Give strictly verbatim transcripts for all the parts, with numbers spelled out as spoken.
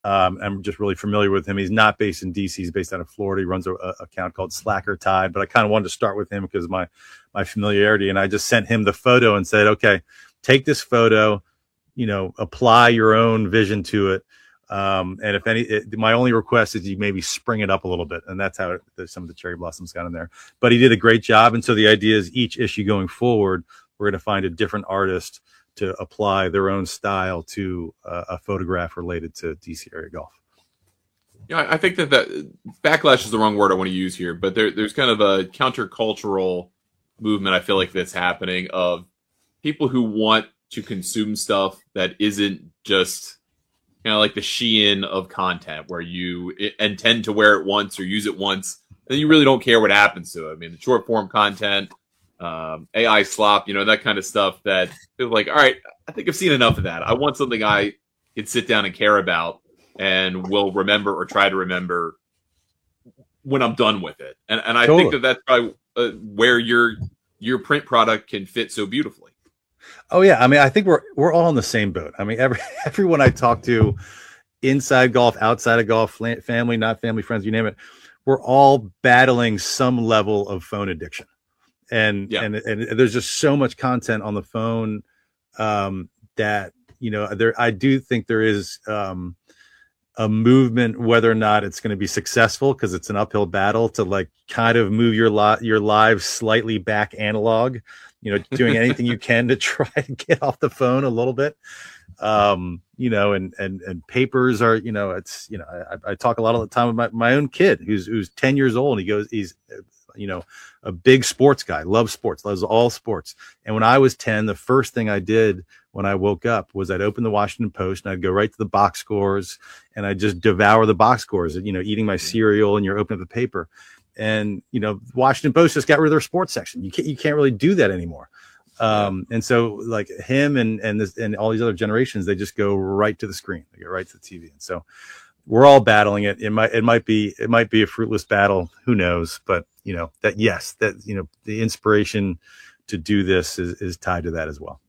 Um, I'm just really familiar with him. He's not based in D C. He's based out of Florida. He runs a, a account called Slacker Tide, but I kind of wanted to start with him because of my, my familiarity. And I just sent him the photo and said, okay, take this photo, you know, apply your own vision to it. Um, and if any, it, my only request is you maybe spring it up a little bit. And that's how it, some of the cherry blossoms got in there, but he did a great job. And so the idea is each issue going forward, we're going to find a different artist to apply their own style to uh, a photograph related to D C area golf. Yeah, I think that that backlash is the wrong word I want to use here, but there, there's kind of a countercultural movement I feel like that's happening of people who want to consume stuff that isn't just, you know, like the Shein of content where you intend to wear it once or use it once, and you really don't care what happens to it. I mean, the short form content, um, A I slop, you know, that kind of stuff that feel like, all right, I think I've seen enough of that. I want something I can sit down and care about and will remember or try to remember when I'm done with it. And and I totally. think that that's probably uh, where your your print product can fit so beautifully. Oh yeah, I mean, I think we're we're all in the same boat. I mean, every everyone I talk to, inside golf, outside of golf, family, not family, friends, you name it, we're all battling some level of phone addiction. And, yeah. and, and there's just so much content on the phone, um, that, you know, there, I do think there is, um, a movement, whether or not it's going to be successful, cause it's an uphill battle to like kind of move your lot, your lives slightly back analog, you know, doing anything you can to try to get off the phone a little bit. Um, you know, and, and, and papers are, you know, it's, you know, I, I talk a lot of the time with my, my own kid who's, who's ten years old. And he goes, he's, you know, a big sports guy, loves sports, loves all sports. And when I was ten, the first thing I did when I woke up was I'd open the Washington Post and I'd go right to the box scores and I'd just devour the box scores, you know, eating my cereal and you're opening up the paper. And, you know, Washington Post just got rid of their sports section. You can't, you can't really do that anymore. Um, and so like him and, and this, and all these other generations, they just go right to the screen, they go right to the T V. And so we're all battling it. It might, it might be, it might be a fruitless battle. Who knows? But you know, that, yes, that, you know, the inspiration to do this is, is tied to that as well.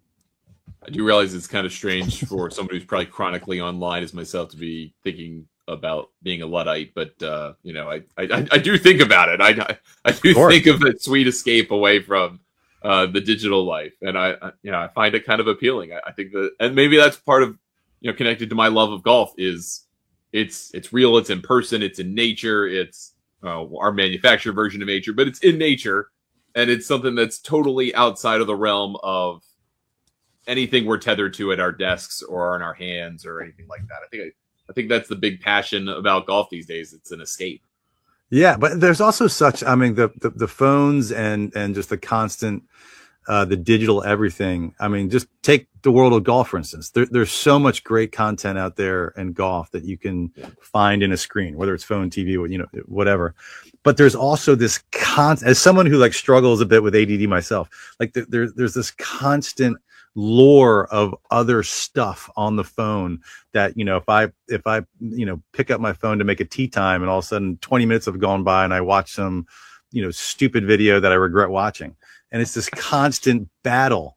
I do realize it's kind of strange for somebody who's probably chronically online as myself to be thinking about being a Luddite, but uh, you know, I, I, I do think about it. I, I do of think of a sweet escape away from uh, the digital life. And I, I, you know, I find it kind of appealing. I, I think that, and maybe that's part of, you know, connected to my love of golf is it's, it's real. It's in person. It's in nature. It's, Uh, our manufactured version of nature, but it's in nature, and it's something that's totally outside of the realm of anything we're tethered to at our desks or in our hands or anything like that. I think I, I think that's the big passion about golf these days. It's an escape. Yeah, but there's also such, I mean, the the, the phones and and just the constant, uh, the digital everything. I mean, just take the world of golf, for instance. There, there's so much great content out there in golf that you can yeah. find in a screen, whether it's phone, T V, or, you know, whatever. But there's also this constant, as someone who like struggles a bit with A D D myself, like there, there, there's this constant lore of other stuff on the phone that, you know, if I, if I, you know, pick up my phone to make a tee time and all of a sudden twenty minutes have gone by and I watch some, you know, stupid video that I regret watching. And it's this constant battle.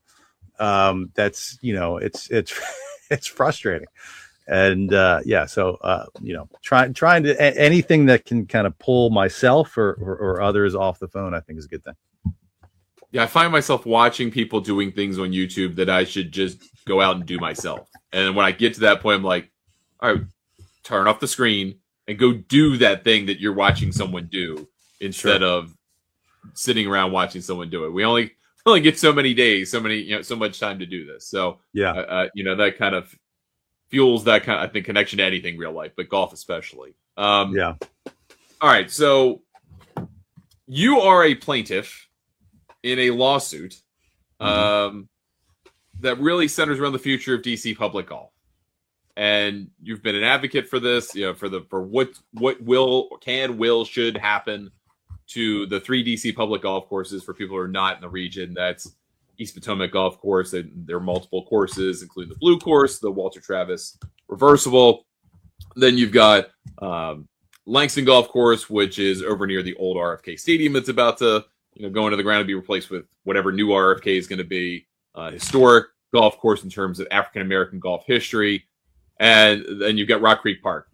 Um, that's, you know, it's, it's, it's frustrating. And, uh, yeah, so, uh, you know, trying, trying to, a- anything that can kind of pull myself or, or, or others off the phone, I think is a good thing. Yeah. I find myself watching people doing things on YouTube that I should just go out and do myself. And when I get to that point, I'm like, all right, turn off the screen and go do that thing that you're watching someone do instead sure. of sitting around watching someone do it. We only, only get so many days, so many, you know, so much time to do this. So, yeah, uh, uh, you know, that kind of fuels that kind of, I think, connection to anything real life, but golf especially. Um, yeah. All right. So you are a plaintiff in a lawsuit um, mm-hmm. that really centers around the future of D C public golf. And you've been an advocate for this, you know, for the, for what, what will, can, will, should happen to the three D C public golf courses for people who are not in the region. That's East Potomac Golf Course. And there are multiple courses, including the Blue Course, the Walter Travis Reversible. Then you've got um, Langston Golf Course, which is over near the old R F K Stadium. It's about to, you know, go into the ground and be replaced with whatever new R F K is going to be. Uh, historic golf course in terms of African American golf history. and then you've got Rock Creek Park,